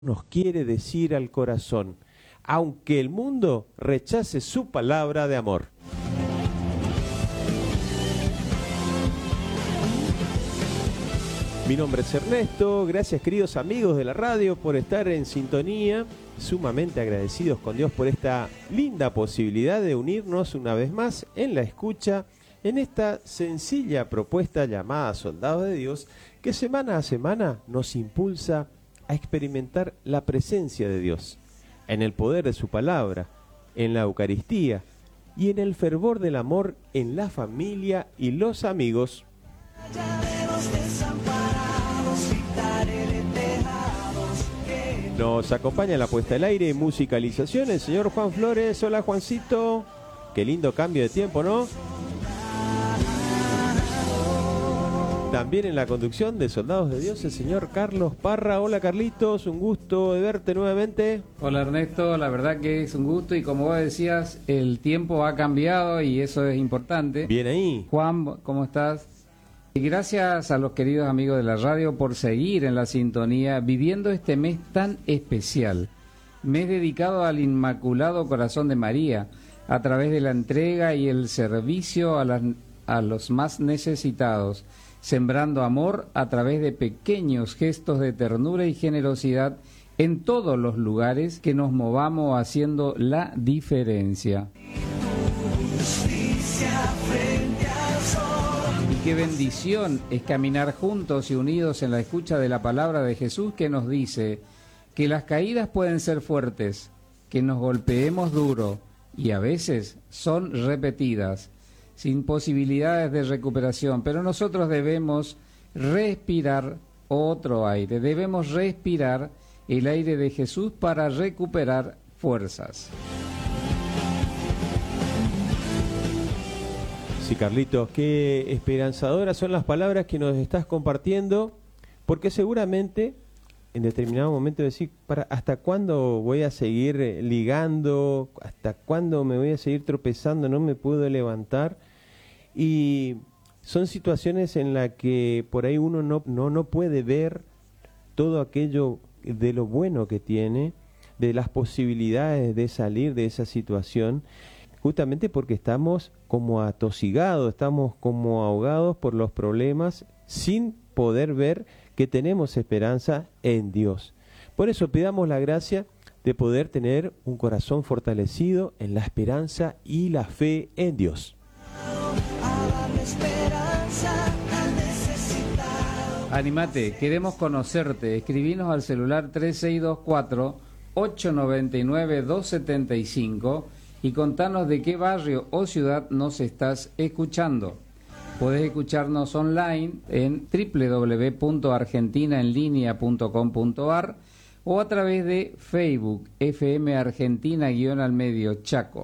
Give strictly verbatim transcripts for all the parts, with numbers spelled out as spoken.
nos quiere decir al corazón, aunque el mundo rechace su palabra de amor. Mi nombre es Ernesto, gracias queridos amigos de la radio por estar en sintonía, sumamente agradecidos con Dios por esta linda posibilidad de unirnos una vez más en la escucha, en esta sencilla propuesta llamada Soldados de Dios, que semana a semana nos impulsa a experimentar la presencia de Dios, en el poder de su palabra, en la Eucaristía y en el fervor del amor en la familia y los amigos. Nos acompaña en la puesta al aire y musicalización el señor Juan Flores. Hola Juancito, qué lindo cambio de tiempo, ¿no? También en la conducción de Soldados de Dios el señor Carlos Parra. Hola Carlitos, un gusto de verte nuevamente. Hola Ernesto, la verdad que es un gusto y como vos decías, el tiempo ha cambiado y eso es importante. Bien ahí. Juan, ¿cómo estás? Y gracias a los queridos amigos de la radio por seguir en la sintonía, viviendo este mes tan especial, mes dedicado al Inmaculado Corazón de María, a través de la entrega y el servicio a, las, a los más necesitados, sembrando amor a través de pequeños gestos de ternura y generosidad en todos los lugares que nos movamos haciendo la diferencia. Y qué bendición es caminar juntos y unidos en la escucha de la palabra de Jesús que nos dice que las caídas pueden ser fuertes, que nos golpeemos duro y a veces son repetidas, sin posibilidades de recuperación, pero nosotros debemos respirar otro aire, debemos respirar el aire de Jesús para recuperar fuerzas. Sí, Carlitos, qué esperanzadoras son las palabras que nos estás compartiendo, porque seguramente en determinado momento decir, para, ¿hasta cuándo voy a seguir ligando? ¿Hasta cuándo me voy a seguir tropezando? ¿No me puedo levantar? Y son situaciones en las que por ahí uno no, no, no puede ver todo aquello de lo bueno que tiene, de las posibilidades de salir de esa situación, justamente porque estamos como atosigados, estamos como ahogados por los problemas sin poder ver que tenemos esperanza en Dios. Por eso pidamos la gracia de poder tener un corazón fortalecido en la esperanza y la fe en Dios. Animate, queremos conocerte. Escribinos al celular tres seis dos cuatro, ocho nueve nueve, dos siete cinco y contanos de qué barrio o ciudad nos estás escuchando. Podés escucharnos online en doble u doble u doble u punto argentina en línea punto com punto a r o a través de Facebook, F M Argentina guión al medio Chaco.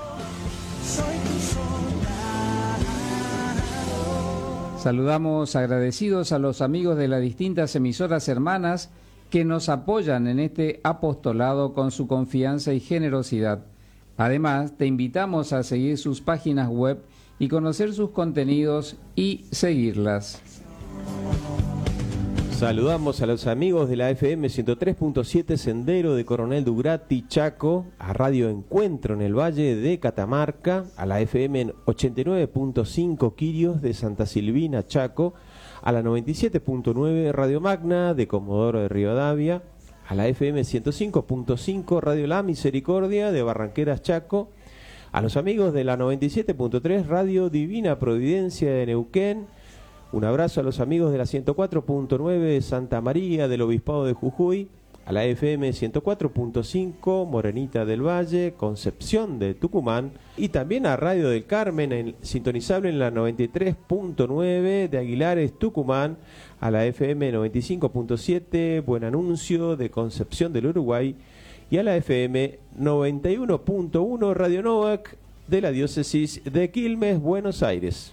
Saludamos agradecidos a los amigos de las distintas emisoras hermanas que nos apoyan en este apostolado con su confianza y generosidad. Además, te invitamos a seguir sus páginas web y conocer sus contenidos y seguirlas. Saludamos a los amigos de la F M ciento tres punto siete Sendero de Coronel Dugrati, Chaco, a Radio Encuentro en el Valle de Catamarca, a la F M ochenta y nueve punto cinco Quirios de Santa Silvina, Chaco, a la noventa y siete punto nueve Radio Magna de Comodoro de Rivadavia, a la F M ciento cinco punto cinco Radio La Misericordia de Barranqueras, Chaco, a los amigos de la noventa y siete punto tres Radio Divina Providencia de Neuquén. Un abrazo a los amigos de la ciento cuatro punto nueve Santa María del Obispado de Jujuy, a la F M ciento cuatro punto cinco Morenita del Valle, Concepción de Tucumán, y también a Radio del Carmen, en, sintonizable en la noventa y tres punto nueve de Aguilares, Tucumán, a la F M noventa y cinco punto siete Buen Anuncio de Concepción del Uruguay, y a la F M noventa y uno punto uno Radio Novak de la Diócesis de Quilmes, Buenos Aires.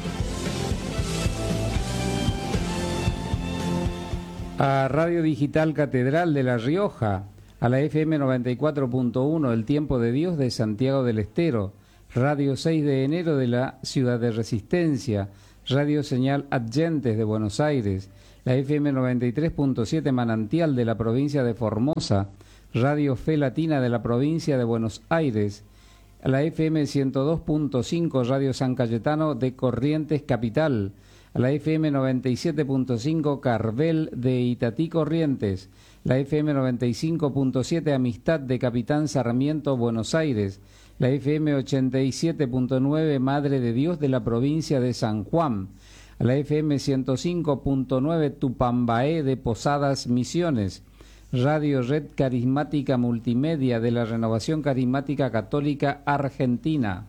A Radio Digital Catedral de La Rioja, a la F M noventa y cuatro punto uno El Tiempo de Dios de Santiago del Estero, Radio seis de enero de la Ciudad de Resistencia, Radio Señal Adyentes de Buenos Aires, la F M noventa y tres punto siete Manantial de la provincia de Formosa, Radio Fe Latina de la provincia de Buenos Aires, la F M ciento dos punto cinco Radio San Cayetano de Corrientes Capital, a la F M noventa y siete punto cinco Carvel de Itatí Corrientes, la F M noventa y cinco punto siete Amistad de Capitán Sarmiento Buenos Aires, la F M ochenta y siete punto nueve Madre de Dios de la provincia de San Juan, a la F M ciento cinco punto nueve Tupambaé de Posadas Misiones, Radio Red Carismática Multimedia de la Renovación Carismática Católica Argentina.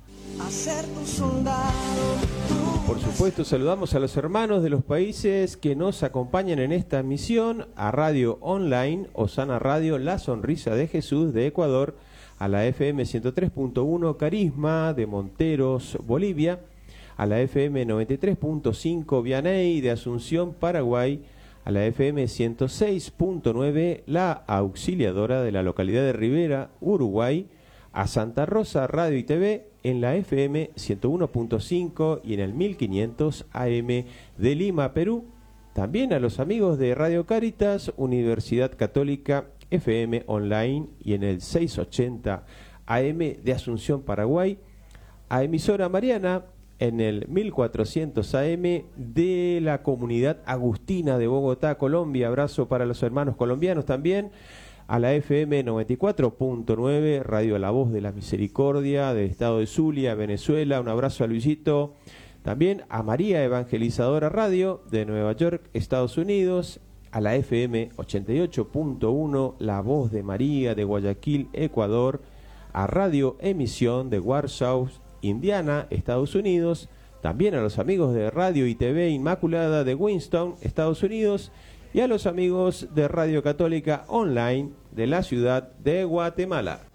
Por supuesto, saludamos a los hermanos de los países que nos acompañan en esta misión, a Radio Online, Osana Radio, La Sonrisa de Jesús de Ecuador, a la F M ciento tres punto uno Carisma de Monteros, Bolivia, a la F M noventa y tres punto cinco Vianey de Asunción, Paraguay, a la F M ciento seis punto nueve La Auxiliadora de la localidad de Rivera, Uruguay, a Santa Rosa Radio y T V en la F M ciento uno punto cinco y en el mil quinientos A M de Lima, Perú. También a los amigos de Radio Cáritas, Universidad Católica F M Online y en el seiscientos ochenta A M de Asunción, Paraguay. A Emisora Mariana en el mil cuatrocientos A M de la Comunidad Agustina de Bogotá, Colombia. Abrazo para los hermanos colombianos también. A la F M noventa y cuatro punto nueve Radio La Voz de la Misericordia del estado de Zulia, Venezuela. Un abrazo a Luisito. También a María Evangelizadora Radio de Nueva York, Estados Unidos. A la F M ochenta y ocho punto uno La Voz de María de Guayaquil, Ecuador. A Radio Emisión de Warsaw, Indiana, Estados Unidos. También a los amigos de Radio y T V Inmaculada de Winston, Estados Unidos. Y a los amigos de Radio Católica Online de la ciudad de Guatemala.